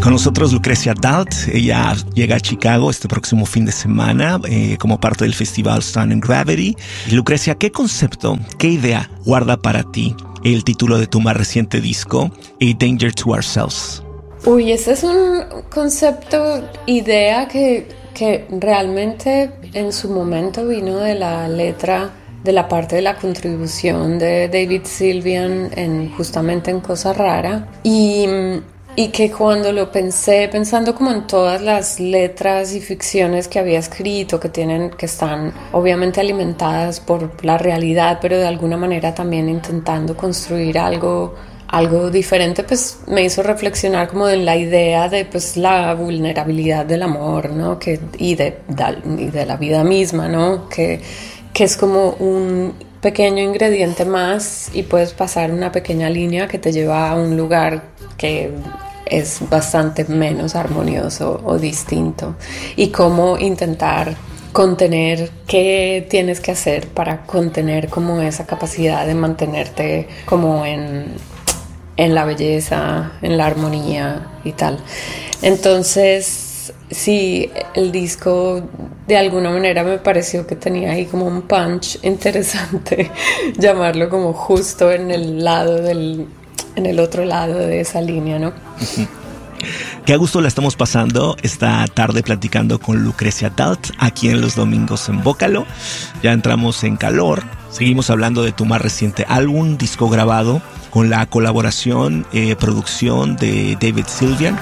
Con nosotros Lucrecia Dalt. Ella llega a Chicago este próximo fin de semana como parte del festival Sun and Gravity. Lucrecia, ¿qué concepto, qué idea guarda para ti el título de tu más reciente disco, A Danger to Ourselves? Uy, ese es un concepto, idea que realmente en su momento vino de la letra, de la parte de la contribución de David Sylvian justamente en Cosa Rara. Y que cuando lo pensé, pensando como en todas las letras y ficciones que había escrito, que están obviamente alimentadas por la realidad, pero de alguna manera también intentando construir algo diferente, pues me hizo reflexionar como en la idea de pues la vulnerabilidad del amor, ¿no? Y de la vida misma, ¿no? Que es como un pequeño ingrediente más y puedes pasar una pequeña línea que te lleva a un lugar que es bastante menos armonioso o distinto, y cómo intentar contener, qué tienes que hacer para contener como esa capacidad de mantenerte como en la belleza, en la armonía y tal. Entonces, sí, el disco de alguna manera me pareció que tenía ahí como un punch interesante, llamarlo como justo en el otro lado de esa línea, ¿no? Qué a gusto la estamos pasando esta tarde platicando con Lucrecia Dalt aquí en Los Domingos en Bócalo. Ya entramos en calor. Seguimos hablando de tu más reciente álbum, disco grabado con la colaboración, producción de David Sylvian.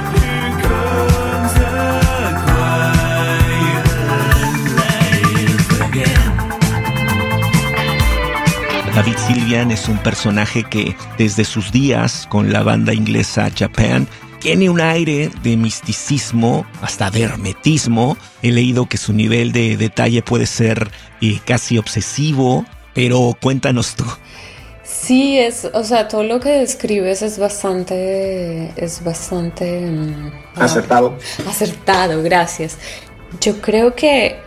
David Sylvian es un personaje que desde sus días con la banda inglesa Japan tiene un aire de misticismo, hasta de hermetismo. He leído que su nivel de detalle puede ser casi obsesivo, pero cuéntanos tú. Sí, todo lo que describes es bastante acertado. Acertado, gracias. Yo creo que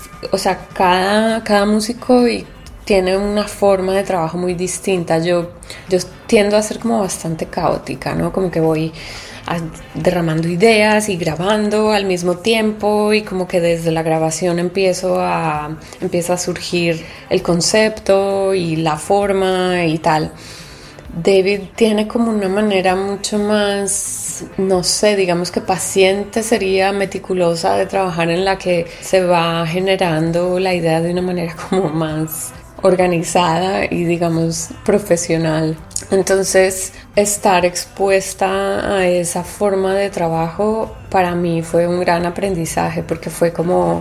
cada músico tiene una forma de trabajo muy distinta. Yo tiendo a ser como bastante caótica, ¿no? Como que voy derramando ideas y grabando al mismo tiempo, y como que desde la grabación empieza a surgir el concepto y la forma y tal. David tiene como una manera mucho más, no sé, digamos que paciente sería, meticulosa de trabajar, en la que se va generando la idea de una manera como más organizada y digamos profesional. Entonces, estar expuesta a esa forma de trabajo para mí fue un gran aprendizaje, porque fue como,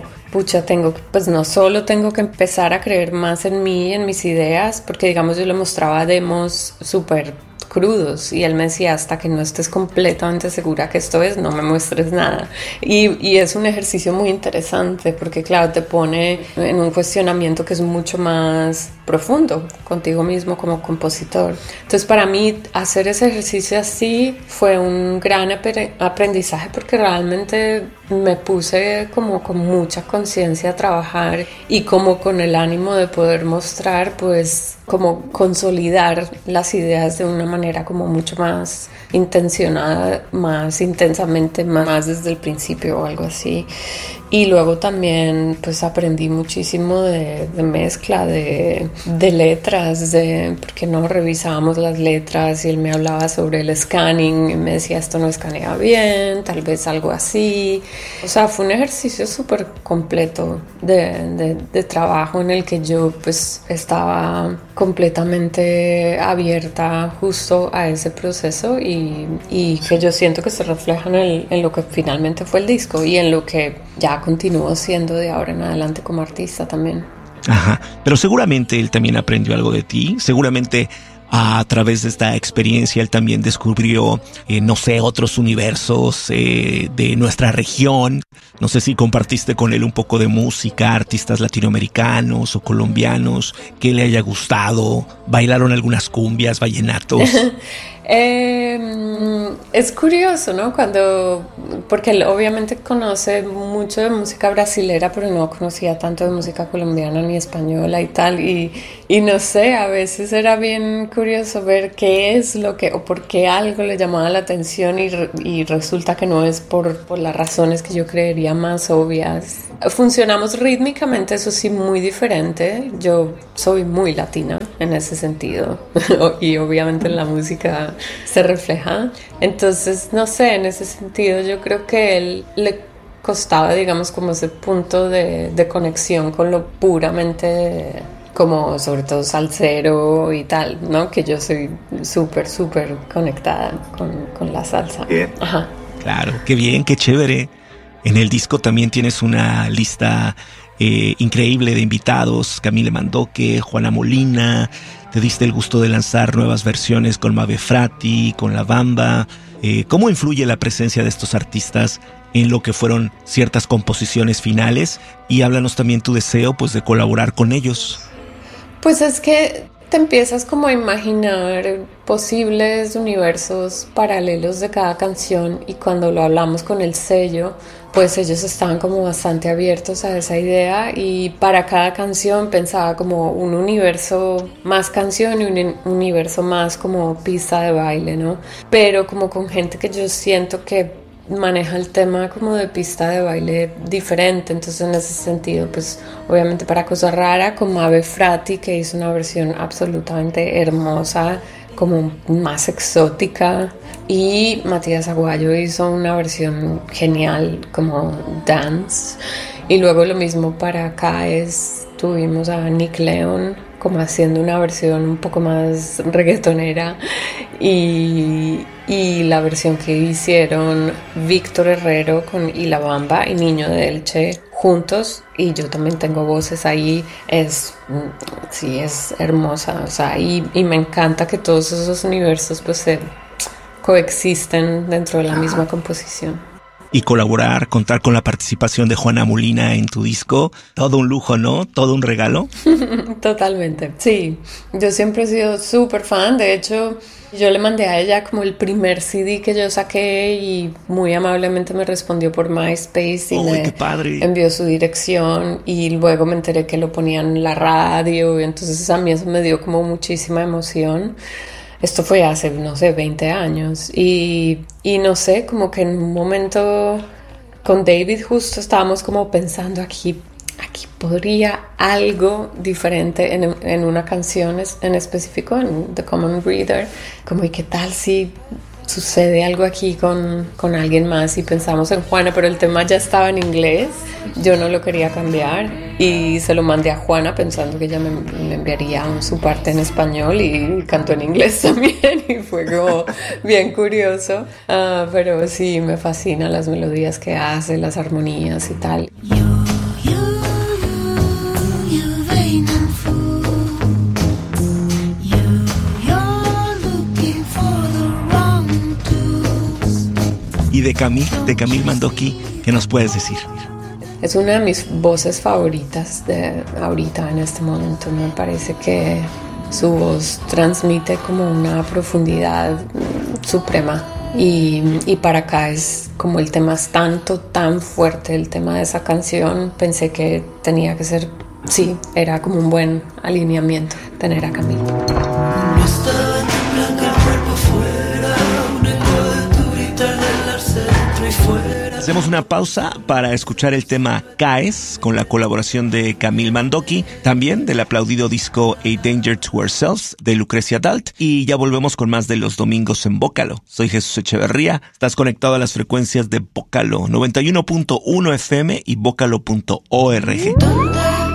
no solo tengo que empezar a creer más en mí, en mis ideas, porque digamos yo le mostraba demos súper crudos y él me decía, hasta que no estés completamente segura que esto es, no me muestres nada. Y es un ejercicio muy interesante, porque claro, te pone en un cuestionamiento que es mucho más profundo contigo mismo como compositor. Entonces para mí hacer ese ejercicio así fue un gran aprendizaje, porque realmente me puse como con mucha conciencia a trabajar, y como con el ánimo de poder mostrar, pues como consolidar las ideas de una manera como mucho más intencionada, más intensamente, más desde el principio o algo así. Y luego también pues aprendí muchísimo de mezcla, de letras, porque no revisábamos las letras, y él me hablaba sobre el scanning y me decía, esto no escanea bien, tal vez algo así. O sea, fue un ejercicio súper completo de trabajo, en el que yo pues estaba completamente abierta justo a ese proceso, y que yo siento que se refleja en lo que finalmente fue el disco, y en lo que ya continúo siendo de ahora en adelante como artista también. Ajá, pero seguramente él también aprendió algo de ti, seguramente a través de esta experiencia él también descubrió, otros universos de nuestra región. No sé si compartiste con él un poco de música, artistas latinoamericanos o colombianos que le haya gustado. ¿Bailaron algunas cumbias, vallenatos? Es curioso, ¿no? Porque él obviamente conoce mucho de música brasilera, pero no conocía tanto de música colombiana ni española y tal. Y no sé, a veces era bien curioso ver qué es lo que, o por qué algo le llamaba la atención y resulta que no es por las razones que yo creería más obvias. Funcionamos rítmicamente, eso sí, muy diferente. Yo soy muy latina en ese sentido y obviamente en la música se refleja. Entonces, no sé, en ese sentido yo creo que él le costaba, digamos, como ese punto de conexión con lo puramente, como sobre todo salsero y tal, ¿no? Que yo soy súper conectada con la salsa. Bien. Ajá. Claro, qué bien, qué chévere. En el disco también tienes una lista increíble de invitados: Camille Mandoki, Juana Molina. Te diste el gusto de lanzar nuevas versiones con Mabe Frati, con La Bamba. ¿Cómo influye la presencia de estos artistas en lo que fueron ciertas composiciones finales? Y háblanos también tu deseo, pues, de colaborar con ellos. Pues es que te empiezas como a imaginar posibles universos paralelos de cada canción, y cuando lo hablamos con el sello, pues ellos estaban como bastante abiertos a esa idea, y para cada canción pensaba como un universo más canción y un universo más como pista de baile, ¿no? Pero como con gente que yo siento que maneja el tema como de pista de baile diferente. Entonces, en ese sentido, pues obviamente para Cosa Rara, con Mabe Frati, que hizo una versión absolutamente hermosa, como más exótica, y Matías Aguayo hizo una versión genial como dance. Y luego lo mismo para Caes, tuvimos a Nick Leon como haciendo una versión un poco más reggaetonera, y la versión que hicieron Víctor Herrero y La Bamba y Niño de Elche juntos, y yo también tengo voces ahí. Sí, es hermosa, o sea, y me encanta que todos esos universos pues se coexisten dentro de la misma composición. Y colaborar, contar con la participación de Juana Molina en tu disco, todo un lujo, ¿no? Todo un regalo. Totalmente, sí. Yo siempre he sido súper fan. De hecho, yo le mandé a ella como el primer CD que yo saqué, y muy amablemente me respondió por MySpace y me envió su dirección, y luego me enteré que lo ponían en la radio, y entonces a mí eso me dio como muchísima emoción. Esto fue hace, no sé, 20 años. Y no sé, como que en un momento con David justo estábamos como pensando aquí podría algo diferente en una canción en específico, en The Common Breeder. Como, ¿y qué tal si sucede algo aquí con alguien más? Y pensamos en Juana, pero el tema ya estaba en inglés. Yo no lo quería cambiar y se lo mandé a Juana pensando que ella me enviaría su parte en español, y cantó en inglés también, y fue como bien curioso. Pero sí, me fascinan las melodías que hace, las armonías y tal. Y de Camille Mandoki, ¿qué nos puedes decir? Es una de mis voces favoritas de ahorita, en este momento. Me parece que su voz transmite como una profundidad suprema. Y para acá es como el tema es tan fuerte, el tema de esa canción. Pensé que tenía que ser, sí, era como un buen alineamiento tener a Camille. Hacemos una pausa para escuchar el tema Caes, con la colaboración de Camille Mandoki, también del aplaudido disco A Danger to Ourselves de Lucrecia Dalt, y ya volvemos con más de Los Domingos en Bócalo. Soy Jesús Echeverría, estás conectado a las frecuencias de Bócalo 91.1 FM y bócalo.org.